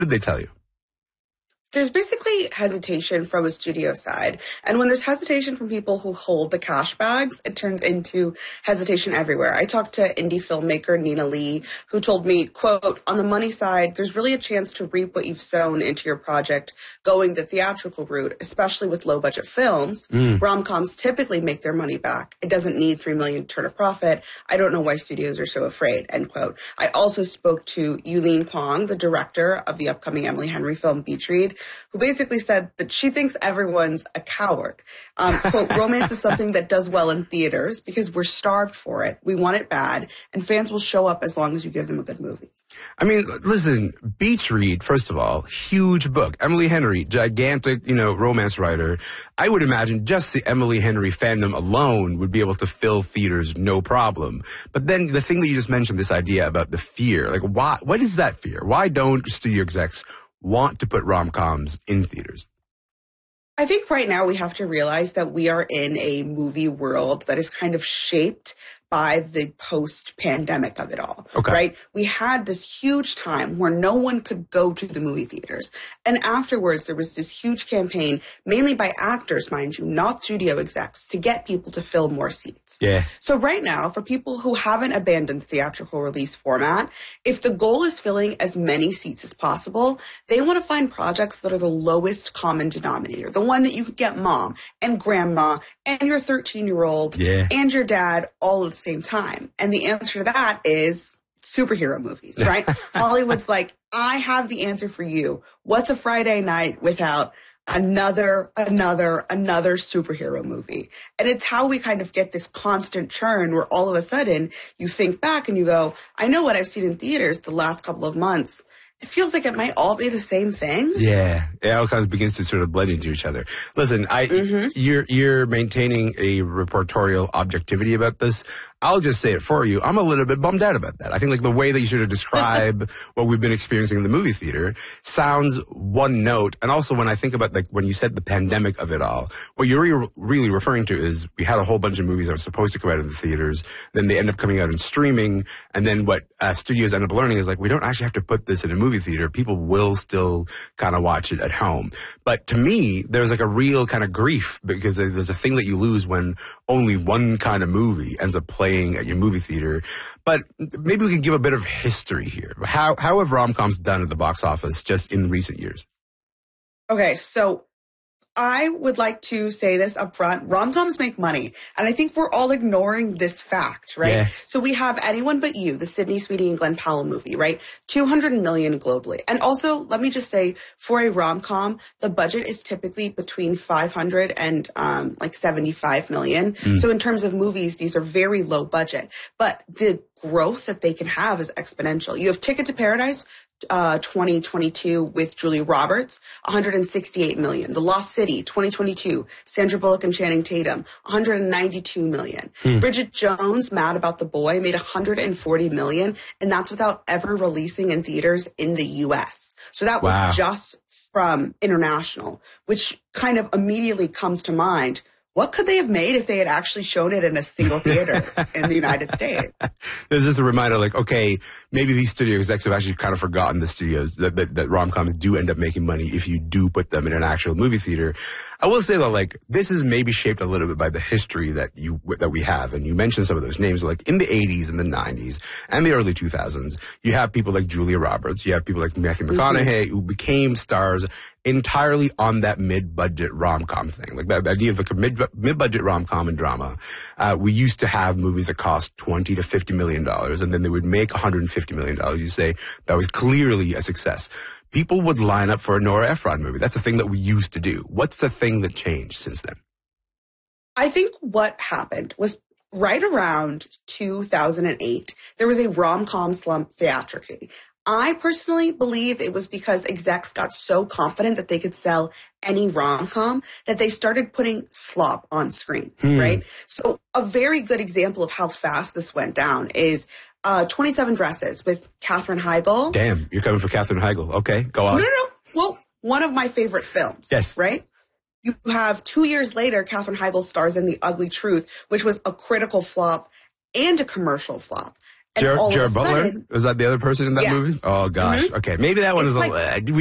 did they tell you? There's basically hesitation from a studio side. And when there's hesitation from people who hold the cash bags, it turns into hesitation everywhere. I talked to indie filmmaker Nina Lee, who told me, quote, on the money side, there's really a chance to reap what you've sown into your project going the theatrical route, especially with low budget films. Rom-coms typically make their money back. It doesn't need $3 million to turn a profit. I don't know why studios are so afraid, end quote. I also spoke to Yulene Kwong, the director of the upcoming Emily Henry film Beach Read, who basically said that she thinks everyone's a coward. Quote, romance is something that does well in theaters because we're starved for it. We want it bad, and fans will show up as long as you give them a good movie. I mean, listen, Beach Read, first of all, huge book. Emily Henry, gigantic, romance writer. I would imagine just the Emily Henry fandom alone would be able to fill theaters, no problem. But then the thing that you just mentioned, this idea about the fear, like what is that fear? Why don't studio execs want to put rom-coms in theaters? I think right now we have to realize that we are in a movie world that is kind of shaped by the post-pandemic of it all, right? We had this huge time where no one could go to the movie theaters. And afterwards, there was this huge campaign, mainly by actors, mind you, not studio execs, to get people to fill more seats. Yeah. So right now, for people who haven't abandoned the theatrical release format, if the goal is filling as many seats as possible, they want to find projects that are the lowest common denominator, the one that you could get mom and grandma and your 13-year-old and your dad all at the same time. And the answer to that is superhero movies, right? Hollywood's like, I have the answer for you. What's a Friday night without another superhero movie? And it's how we kind of get this constant churn where all of a sudden you think back and you go, I know what I've seen in theaters the last couple of months. It feels like it might all be the same thing. Yeah. It all kind of begins to sort of blend into each other. Listen, you're maintaining a reportorial objectivity about this. I'll just say it for you. I'm a little bit bummed out about that. I think like the way that you sort of describe what we've been experiencing in the movie theater sounds one note. And also when I think about like when you said the pandemic of it all, what you're really referring to is we had a whole bunch of movies that were supposed to come out in the theaters. Then they end up coming out in streaming. And then what studios end up learning is like, we don't actually have to put this in a movie theater. People will still kind of watch it at home. But to me, there's like a real kind of grief because there's a thing that you lose when only one kind of movie ends up playing at your movie theater. But maybe we could give a bit of history here. How have rom-coms done at the box office just in recent years? Okay, so I would like to say this up front. Rom-coms make money. And I think we're all ignoring this fact, right? Yeah. So we have Anyone But You, the Sydney Sweeney and Glenn Powell movie, right? 200 million globally. And also, let me just say, for a rom-com, the budget is typically between 500 and like 75 million. So in terms of movies, these are very low budget. But the growth that they can have is exponential. You have Ticket to Paradise, 2022 with Julia Roberts, 168 million. The Lost City, 2022, Sandra Bullock and Channing Tatum, 192 million. Bridget Jones, Mad About the Boy, made 140 million, and that's without ever releasing in theaters in the US. So that was just from international, which kind of immediately comes to mind. What could they have made if they had actually shown it in a single theater in the United States? There's just a reminder like, okay, maybe these studio execs have actually kind of forgotten the studios, that rom-coms do end up making money if you do put them in an actual movie theater. I will say though, like, this is maybe shaped a little bit by the history that we have. And you mentioned some of those names, like in the 80s and the 90s and the early 2000s, you have people like Julia Roberts, you have people like Matthew McConaughey who became stars entirely on that mid-budget rom-com thing. Like that idea of like a mid-budget rom-com and drama. We used to have movies that cost $20 to $50 million, and then they would make $150 million. You say that was clearly a success. People would line up for a Nora Ephron movie. That's a thing that we used to do. What's the thing that changed since then? I think what happened was right around 2008, there was a rom-com slump theatrically. I personally believe it was because execs got so confident that they could sell any rom-com that they started putting slop on screen, right? So a very good example of how fast this went down is 27 Dresses with Katherine Heigl. Damn, you're coming for Katherine Heigl. Okay, go on. No. Well, one of my favorite films. Yes. Right? You have 2 years later, Katherine Heigl stars in The Ugly Truth, which was a critical flop and a commercial flop. And all of a Jared Butler? sudden, Was that the other person in that Yes. movie? Oh gosh. Okay, maybe that one It's is like- we